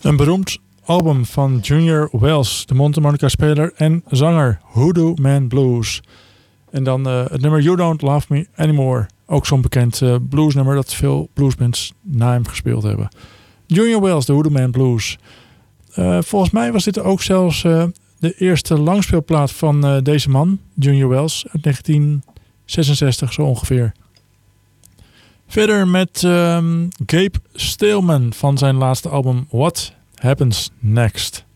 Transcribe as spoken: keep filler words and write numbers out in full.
Een beroemd album van Junior Wells, de mondharmonica-speler en zanger Hoodoo Man Blues. En dan uh, het nummer You Don't Love Me Anymore. Ook zo'n bekend uh, bluesnummer dat veel bluesbands na hem gespeeld hebben. Junior Wells, de Hoodoo Man Blues. Uh, volgens mij was dit ook zelfs uh, de eerste langspeelplaat van uh, deze man, Junior Wells, uit negentien zesenzestig zo ongeveer. Verder met um, Gabe Staleman van zijn laatste album What Happens Next.